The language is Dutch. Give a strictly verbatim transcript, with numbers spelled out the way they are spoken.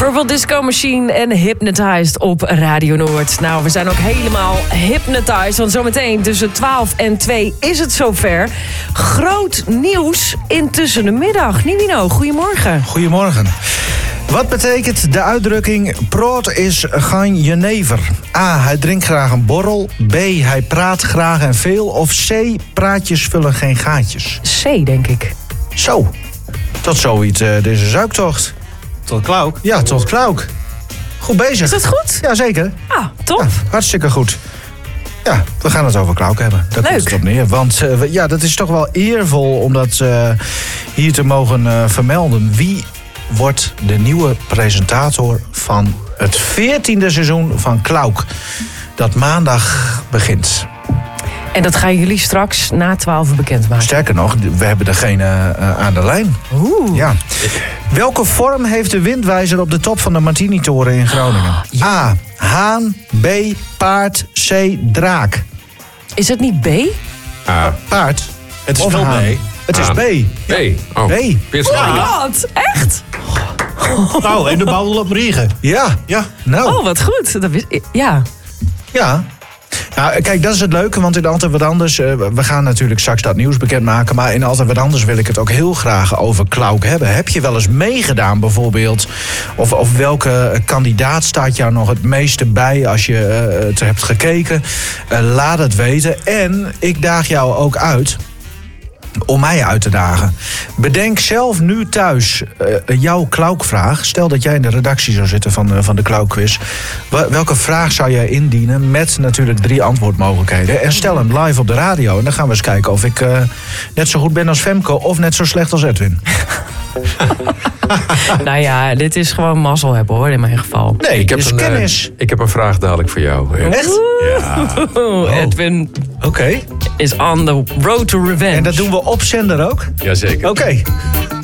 Purple Disco Machine en Hypnotized op Radio Noord. Nou, we zijn ook helemaal hypnotized, want zometeen tussen twaalf en twee is het zover. Groot nieuws intussen de middag. Nivino, goedemorgen. Goedemorgen. Wat betekent de uitdrukking proot is geen jenever? A. Hij drinkt graag een borrel. B. Hij praat graag en veel. Of C. Praatjes vullen geen gaatjes. C, denk ik. Zo. Tot zoiets uh, deze zuiktocht. Tot Klauk? Ja, tot Klauk. Goed bezig. Is dat goed? Ja, zeker. Ah, top. Ja, hartstikke goed. Ja, we gaan het over Klauk hebben. Daar komt het op neer. Want uh, we, ja, dat is toch wel eervol om dat uh, hier te mogen uh, vermelden. Wie wordt de nieuwe presentator van het veertiende seizoen van Klauk, dat maandag begint? En dat gaan jullie straks na twaalf bekendmaken. Sterker nog, we hebben degene uh, aan de lijn. Oeh. Ja. Welke vorm heeft de windwijzer op de top van de Martini-toren in Groningen? Oh, ja. A. Haan. B. Paard. C. Draak. Is het niet B? Uh, Paard. Het is Of wel haan. B. Het is Haan. B. B. Oh. B. Peert Oh my Schrijver. god, echt? Nou, en de bouw op regen. Ja. Ja. Nou. Oh, wat goed. Dat wist, ja. Ja. Nou, kijk, dat is het leuke, want in Altijd Wat Anders... Uh, we gaan natuurlijk straks dat nieuws bekendmaken... maar in Altijd Wat Anders wil ik het ook heel graag over Klauk hebben. Heb je wel eens meegedaan bijvoorbeeld? Of, of welke kandidaat staat jou nog het meeste bij als je uh, het hebt gekeken? Uh, laat het weten. En ik daag jou ook uit om mij uit te dagen. Bedenk zelf nu thuis uh, jouw Klaukvraag. Stel dat jij in de redactie zou zitten van, uh, van de Klaukquiz. Welke vraag zou jij indienen met natuurlijk drie antwoordmogelijkheden? En stel hem live op de radio. En dan gaan we eens kijken of ik uh, net zo goed ben als Femke of net zo slecht als Edwin. Nou ja, dit is gewoon mazzel hebben hoor, in mijn geval. Nee, Ik heb, dus een, uh, kennis. ik heb een vraag dadelijk voor jou. Echt? Ja. Oh, Edwin Oké. Okay. is on the road to revenge. En dat doen we op zender ook? Jazeker. Oké. Okay.